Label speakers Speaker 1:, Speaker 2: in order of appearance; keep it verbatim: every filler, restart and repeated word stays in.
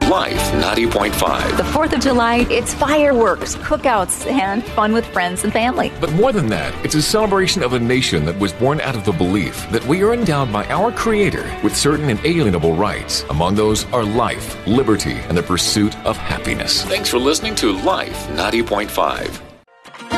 Speaker 1: Life ninety point five.
Speaker 2: The fourth of July, it's fireworks, cookouts, and fun with friends and family.
Speaker 3: But more than that, it's a celebration of a nation that was born out of the belief that we are endowed by our Creator with certain inalienable rights. Among those are life, liberty, and the pursuit of happiness.
Speaker 1: Thanks for listening to Life ninety point five.